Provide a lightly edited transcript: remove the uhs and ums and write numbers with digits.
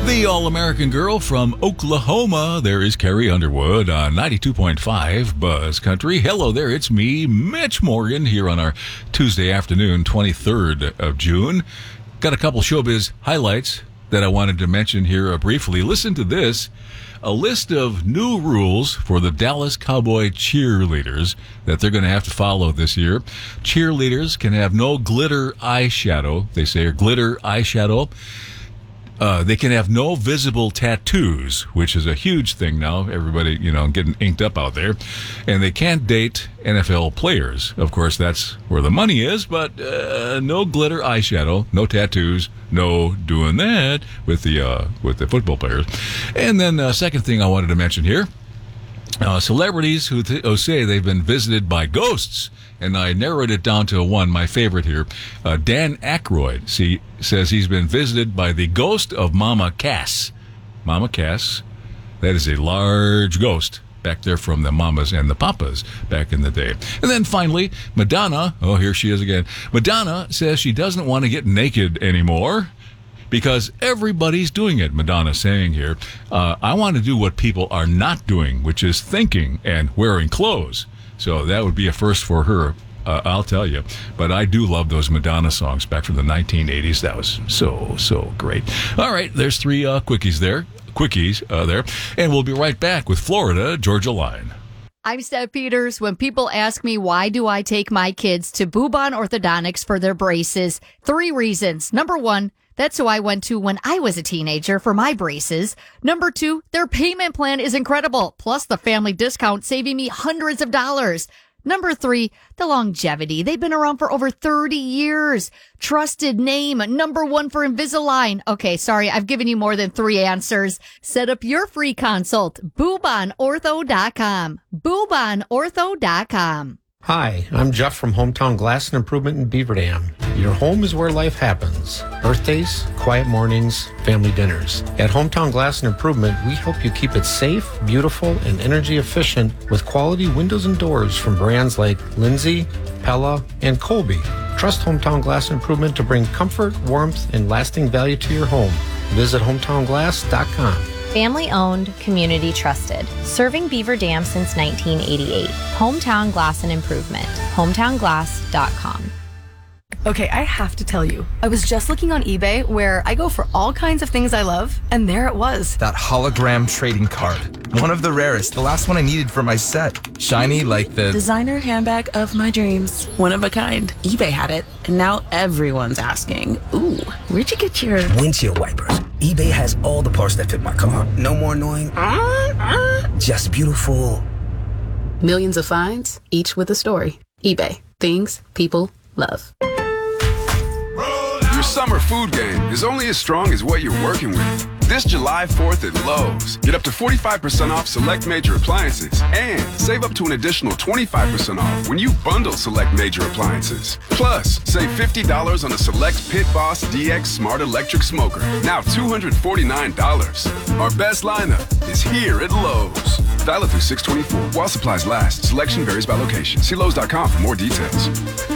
The All-American Girl from Oklahoma. There is Carrie Underwood on 92.5 Buzz Country. Hello there, it's me, Mitch Morgan, here on our Tuesday afternoon, 23rd of June. Got a couple showbiz highlights that I wanted to mention here briefly. Listen to this. A list of new rules for the Dallas Cowboy cheerleaders that they're going to have to follow this year. Cheerleaders can have no glitter eyeshadow, they say, or glitter eyeshadow. They can have no visible tattoos, which is a huge thing now. Everybody, getting inked up out there. And they can't date NFL players. Of course, that's where the money is, but no glitter eyeshadow, no tattoos, no doing that with the football players. And then second thing I wanted to mention here, celebrities who say they've been visited by ghosts. And I narrowed it down to one, my favorite here. Dan Aykroyd says he's been visited by the ghost of Mama Cass. Mama Cass, that is a large ghost back there from the Mamas and the Papas back in the day. And then finally, Madonna, oh, here she is again. Madonna says she doesn't want to get naked anymore because everybody's doing it, Madonna's saying here. I want to do what people are not doing, which is thinking and wearing clothes. So that would be a first for her, I'll tell you. But I do love those Madonna songs back from the 1980s. That was so great. All right, there's three quickies there. And we'll be right back with Florida Georgia Line. I'm Steph Peters. When people ask me why do I take my kids to Bubon Orthodontics for their braces, 3 reasons. Number 1, that's who I went to when I was a teenager for my braces. Number 2, their payment plan is incredible. Plus the family discount saving me hundreds of dollars. Number 3, the longevity. They've been around for over 30 years. Trusted name, number 1 for Invisalign. Okay, sorry, I've given you more than 3 answers. Set up your free consult. BubonOrtho.com. BubonOrtho.com. Hi, I'm Jeff from Hometown Glass and Improvement in Beaver Dam. Your home is where life happens. Birthdays, quiet mornings, family dinners. At Hometown Glass and Improvement, we help you keep it safe, beautiful, and energy efficient with quality windows and doors from brands like Lindsay, Pella, and Colby. Trust Hometown Glass and Improvement to bring comfort, warmth, and lasting value to your home. Visit HometownGlass.com. Family-owned, community-trusted. Serving Beaver Dam since 1988. Hometown Glass and Improvement. HometownGlass.com. Okay, I have to tell you, I was just looking on eBay where I go for all kinds of things I love, and there it was. That hologram trading card. One of the rarest, the last one I needed for my set. Shiny like the designer handbag of my dreams. One of a kind. eBay had it, and now everyone's asking, ooh, where'd you get your windshield wipers? eBay has all the parts that fit my car. No more annoying, just beautiful. Millions of finds, each with a story. eBay. Things people love. Your summer food game is only as strong as what you're working with. This July 4th at Lowe's, get up to 45% off select major appliances and save up to an additional 25% off when you bundle select major appliances. Plus, save $50 on a select Pit Boss DX Smart Electric Smoker, now $249. Our best lineup is here at Lowe's. Valid through 6/24 while supplies last. Selection varies by location. See Lowe's.com for more details.